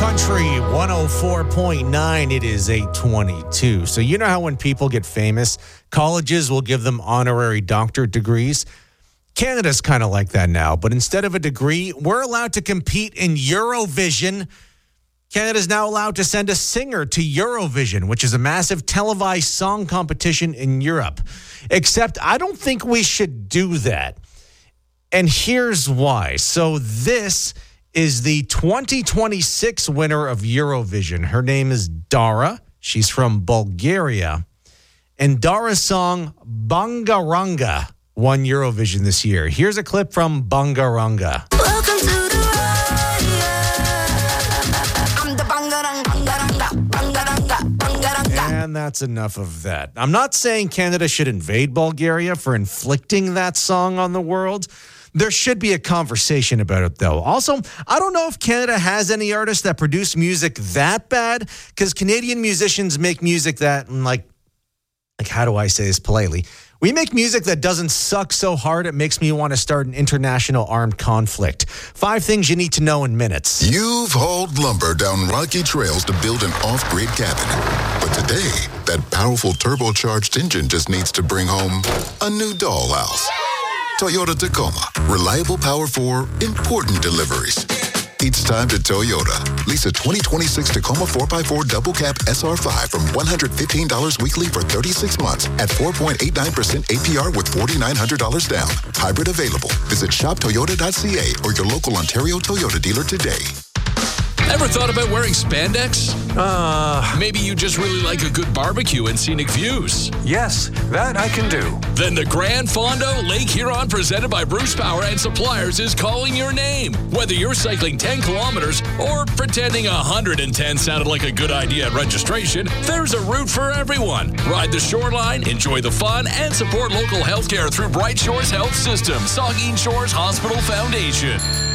Country 104.9, it is 8:22. So you know how when people get famous, colleges will give them honorary doctorate degrees? Canada's kind of like that now, but instead of a degree, we're allowed to compete in Eurovision. Canada's now allowed to send a singer to Eurovision, which is a massive televised song competition in Europe. Except I don't think we should do that. And here's why. So this is the 2026 winner of Eurovision. Her name is Dara. She's from Bulgaria. And Dara's song Bangaranga won Eurovision this year. Here's a clip from Bangaranga. Welcome to the ride. I'm the Bangaranga. And that's enough of that. I'm not saying Canada should invade Bulgaria for inflicting that song on the world. There should be a conversation about it, though. Also, I don't know if Canada has any artists that produce music that bad, because Canadian musicians make music that, like, how do I say this politely? We make music that doesn't suck so hard it makes me want to start an international armed conflict. 5 things you need to know in minutes. You've hauled lumber down rocky trails to build an off-grid cabin. But today, that powerful turbocharged engine just needs to bring home a new dollhouse. Toyota Tacoma. Reliable power for important deliveries. It's time to Toyota. Lease a 2026 Tacoma 4x4 double cab SR5 from $115 weekly for 36 months at 4.89% APR with $4,900 down. Hybrid available. Visit shoptoyota.ca or your local Ontario Toyota dealer today. Ever thought about wearing spandex? Maybe you just really like a good barbecue and scenic views. Yes, that I can do. Then the Grand Fondo Lake Huron, presented by Bruce Power and Suppliers, is calling your name. Whether you're cycling 10 kilometers or pretending 110 sounded like a good idea at registration, there's a route for everyone. Ride the shoreline, enjoy the fun, and support local healthcare through Bright Shores Health System, Saugeen Shores Hospital Foundation.